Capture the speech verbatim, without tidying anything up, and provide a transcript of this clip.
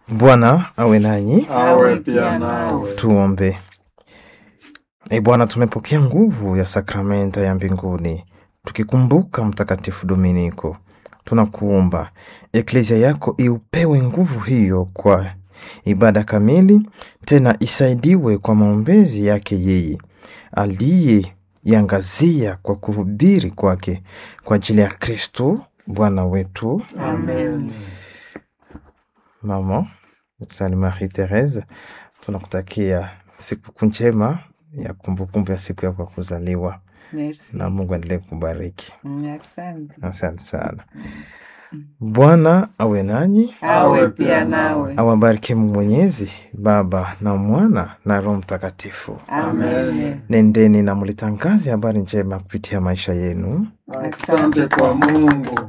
Bwana awe nanyi. Awe pia nawe. Tuombe. E Bwana, tumepokea nguvu ya sakramenta ya mbinguni, tukikumbuka Mtakatifu Dominiko. Tunakuomba Eklesia yako iupewe nguvu hiyo kwa ibada kamili, tena isaidiwe kwa maombezi yake yeye aliyeiangazia kwa kuhubiri kwake kwa ajili ya Kristo Bwana wetu. Amen. Mama Sainte Marie Therese, tunakutakia siku njema ya kumbukumbu ya siku yako ya kuzaliwa. Merci. Na Mungu aendelee kubariki. Asante. Asante sana. Bwana awe nanyi. Awe pia nawe. Awabariki Mwenyezi Baba na Mwana na Roho Mtakatifu. Amen. Nendeni na mlitangaze habari njema kupitia maisha yenu. Asante kwa Mungu.